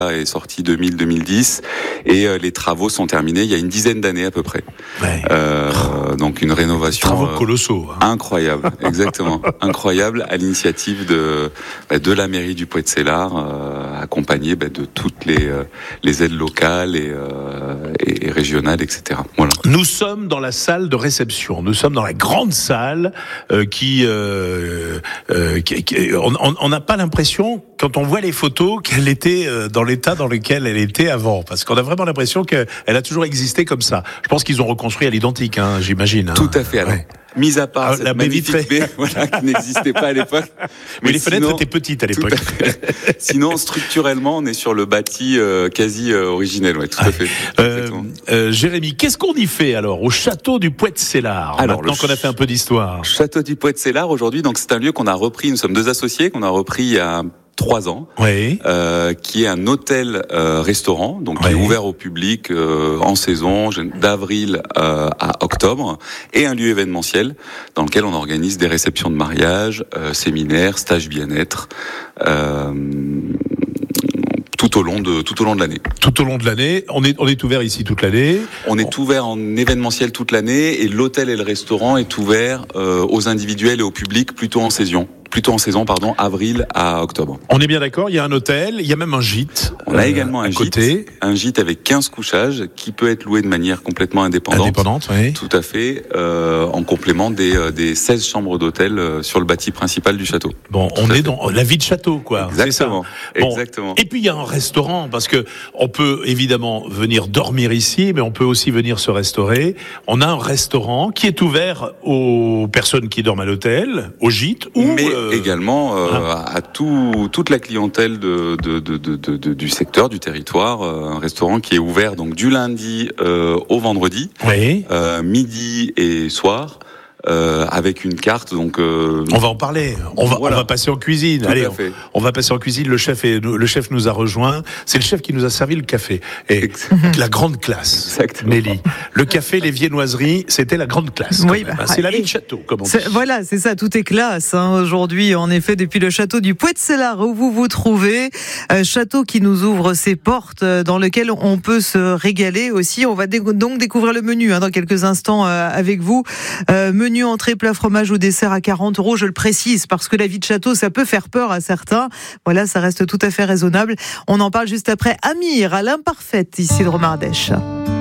est sorti 2000-2010 et les travaux sont terminés il y a une dizaine d'années à peu près. Ouais. Donc une rénovation travaux colossaux. Incroyable, exactement, incroyable à l'initiative de la mairie du Poët-Sellars, accompagnée de toutes les aides locales et régionales, etc. Voilà. Nous sommes dans la salle de réception. Nous sommes dans la grande salle on n'a pas l'impression, quand on voit les photos, qu'elle était dans l'état dans lequel elle était avant. Parce qu'on a vraiment l'impression qu'elle a toujours existé comme ça. Je pense qu'ils ont reconstruit à l'identique, j'imagine. Tout à fait. Alors, mis à part cette la magnifique baie qui n'existait pas à l'époque. Mais les fenêtres étaient petites à l'époque. Sinon, structurellement, on est sur le bâti quasi originel. Ouais, tout à fait. Jérémy, qu'est-ce qu'on y fait alors au château du Poët-Sellars, maintenant qu'on a fait un peu d'histoire? Château du Poët-Sellars, aujourd'hui, donc c'est un lieu qu'on a repris. Nous sommes deux associés qu'on a repris il y a 3 ans, oui. Qui est un hôtel-restaurant, donc qui est ouvert au public en saison, d'avril à octobre, et un lieu événementiel dans lequel on organise des réceptions de mariage, séminaires, stages bien-être. Tout au long de l'année. Tout au long de l'année, on est ouvert ici toute l'année. On est ouvert en événementiel toute l'année et l'hôtel et le restaurant est ouvert aux individuels et au public plutôt en saison, avril à octobre. On est bien d'accord, il y a un hôtel, il y a même un gîte. On a également un gîte avec 15 couchages qui peut être loué de manière complètement indépendante, oui. Tout à fait, en complément des 16 chambres d'hôtel sur le bâti principal du château. Bon, on est dans la vie de château, quoi. Exactement. C'est ça. Exactement. Et puis il y a un restaurant, parce que on peut évidemment venir dormir ici, mais on peut aussi venir se restaurer. On a un restaurant qui est ouvert aux personnes qui dorment à l'hôtel, au gîte, mais également à toute la clientèle du secteur, du territoire. Un restaurant qui est ouvert donc du lundi au vendredi, midi et soir. Avec une carte, donc on va en parler. On va passer en cuisine. Allez, on va passer en cuisine. Le chef nous a rejoint. C'est le chef qui nous a servi le café. Et la grande classe. Exactement. Nelly. Le café, les viennoiseries, c'était la grande classe. Oui, c'est la vie de château, comme on dit. Voilà, c'est ça. Tout est classe aujourd'hui. En effet, depuis le château du Poët-Sellars où vous vous trouvez, château qui nous ouvre ses portes, dans lequel on peut se régaler aussi. On va donc découvrir le menu dans quelques instants avec vous. Menu entrée, plat, fromage ou dessert à 40 €, je le précise, parce que la vie de château, ça peut faire peur à certains. Voilà, ça reste tout à fait raisonnable. On en parle juste après Amir, à l'imparfaite, ici de Romardèche.